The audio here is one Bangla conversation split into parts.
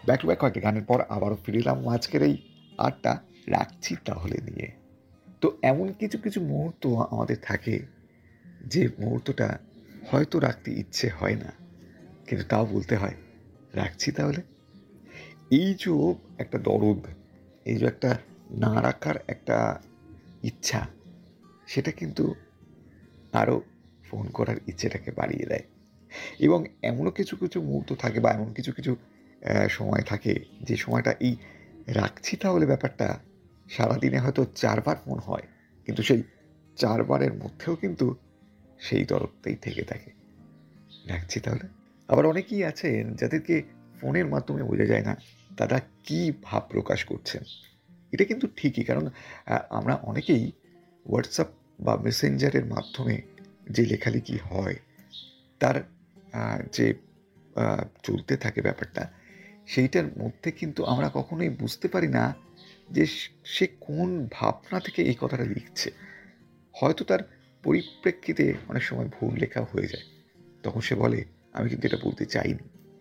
ব্যাক টু ব্যাক কয়েকটা গানের পর আবারও ফিরে এলাম আজকের এই আড্ডা রাখছি তাহলে নিয়ে। তো এমন কিছু কিছু মুহূর্ত আমাদের থাকে যে মুহূর্তটা হয়তো রাখতে ইচ্ছে হয় না, কিন্তু তাও বলতে হয় রাখছি তাহলে। এই যে একটা দরদ, এই যে একটা না রাখার একটা ইচ্ছা, সেটা কিন্তু আরও ফোন করার ইচ্ছেটাকে বাড়িয়ে দেয়। এবং এমনও কিছু কিছু মুহূর্ত থাকে বা এমন কিছু কিছু সময় থাকে যে সময়টা এই রাখছি তাহলে ব্যাপারটা সারাদিনে হয়তো 4 বার ফোন হয়, কিন্তু সেই 4 বারের মধ্যেও কিন্তু সেই দরদটাই থেকে থাকে, রাখছি তাহলে। আবার অনেকেই আছেন যাদেরকে ফোনের মাধ্যমে বোঝা যায় না তারা কী ভাব প্রকাশ করছেন। এটা কিন্তু ঠিকই, কারণ আমরা অনেকেই হোয়াটসঅ্যাপ বা মেসেঞ্জারের মাধ্যমে যে লেখালেখি হয় তার যে চলতে থাকে ব্যাপারটা, সেইটার মধ্যে কিন্তু আমরা কখনোই বুঝতে পারি না যে সে কোন ভাবনা থেকে এই কথাটা লিখছে। হয়তো তার পরিপ্রেক্ষিতে অনেক সময় ভুল লেখা হয়ে যায়, তখন সে বলে আমি কিন্তু এটা বলতে চাইনি।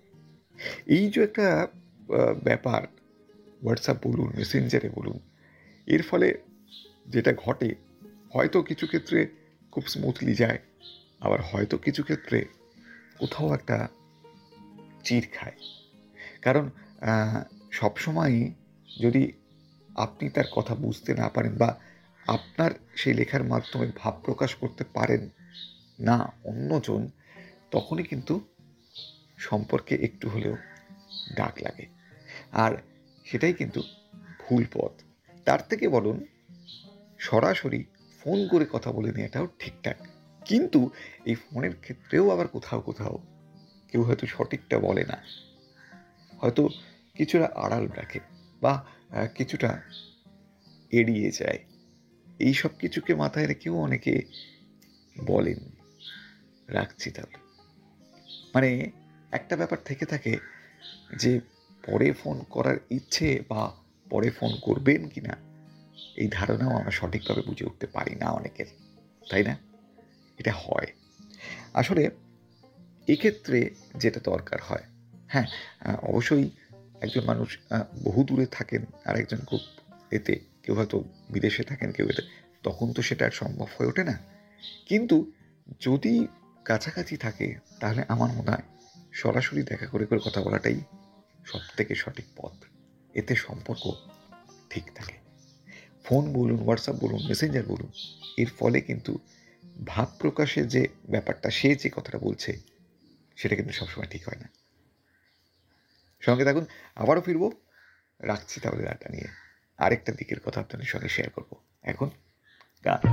এই যে একটা ব্যাপার, হোয়াটসঅ্যাপ বলুন, মেসেঞ্জারে বলুন, এর ফলে যেটা ঘটে, হয়তো কিছু ক্ষেত্রে খুব স্মুথলি যায়, আবার হয়তো কিছু ক্ষেত্রে কোথাও একটা চির খায়। কারণ সবসময়ই যদি আপনি তার কথা বুঝতে না পারেন বা আপনার সেই লেখার মাধ্যমে ভাব প্রকাশ করতে পারেন না অন্যজন, তখনই কিন্তু সম্পর্কে একটু হলেও দাগ লাগে। আর সেটাই কিন্তু ভুল পথ। তার থেকে বলুন সরাসরি ফোন করে কথা বলে নেওয়াটাও ঠিকঠাক। কিন্তু এই ফোনের ক্ষেত্রেও আবার কোথাও কোথাও কেউ হয়তো সঠিকটা বলে না, হয়তো কিছুটা আড়াল রাখে বা কিছুটা এড়িয়ে যায়। এই সব কিছুকে মাথায় রেখেও অনেকে বলেন রাখছি তাহলে। মানে একটা ব্যাপার থেকে থাকে যে পরে ফোন করার ইচ্ছে বা পরে ফোন করবেন কি না এই ধারণাও আমরা সঠিকভাবে বুঝে উঠতে পারি না অনেকের, তাই না? এটা হয় আসলে। এক্ষেত্রে যেটা দরকার হয়, হ্যাঁ, অবশ্যই একজন মানুষ বহু দূরে থাকেন আর একজন খুব এতে, কেউ হয়তো বিদেশে থাকেন, কেউ এতে, তখন তো সেটা আর সম্ভব হয়ে ওঠে না। কিন্তু যদি কাছাকাছি থাকে তাহলে আমার মনে হয় সরাসরি দেখা করে করে কথা বলাটাই সবথেকে সঠিক পথ। এতে সম্পর্ক ঠিক থাকে। ফোন বলুন, হোয়াটসঅ্যাপ বলুন, মেসেঞ্জার বলুন, এর ফলে কিন্তু ভাব প্রকাশের যে ব্যাপারটা, সে যে কথাটা বলছে সেটা কিন্তু সবসময় ঠিক হয় না। সঙ্গে থাকুন, আবারও ফিরবো রাখছি তাহলে আড্ডা নিয়ে। আরেকটা দিকের কথা আপনাদের সঙ্গে শেয়ার করবো। এখন গান।